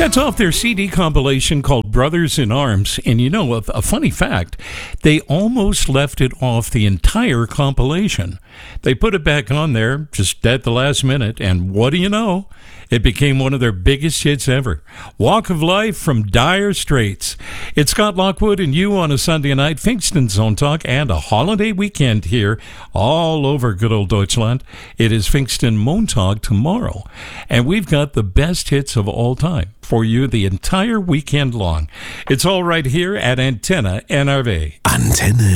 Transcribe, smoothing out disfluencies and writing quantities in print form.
That's off their CD compilation called Brothers in Arms. And you know, a funny fact, they almost left it off the entire compilation. They put it back on there just at the last minute, and what do you know? It became one of their biggest hits ever. Walk of Life from Dire Straits. It's Scott Lockwood and you on a Sunday night, Pfingsten Zone Talk, and a holiday weekend here all over good old Deutschland. It is Pfingsten Montag tomorrow, and we've got the best hits of all time for you the entire weekend long. It's all right here at Antenne NRV. Antenne